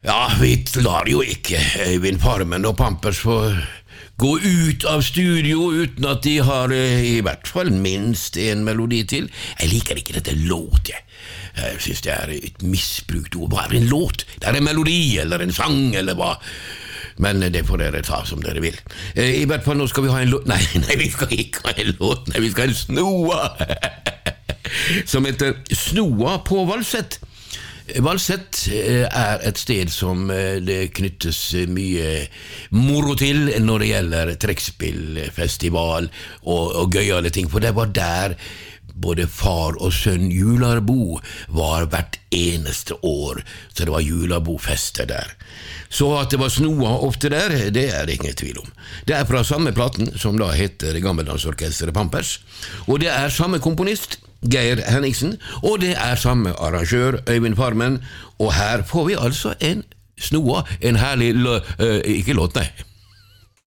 Ja, vi lar jo ikke Øyvind Farmen og Pampers få gå ut av studio uten at de har i hvert fall minst en melodi til. Jeg liker ikke dette låt, jeg synes det er et misbrukt ord. Hva er en låt? Det er en melodi, eller en sang, eller hva? Men det får dere ta som dere vil. I hvert fall nå skal vi ha en låt. Nei, vi skal ikke ha en låt. Nei, vi skal ha en snoa. Som heter Snoa på Valset. Valset er et sted som det knyttes mye moro til når det gjelder trekkspillfestival og gøyale ting, for det var der både far og sønn Jularbo var hvert eneste år, så det var Jularbofester der. Så at det var snoa ofte der, det er det ingen tvil om. Det er fra samme platen, som da heter Gammeldansorkesteret Pampers, og det er samme komponist, Geir Henningsen, og det er samme arrangør, Øyvind Farmen, og her får vi altså en snoa, en herlig ikke låt, nei.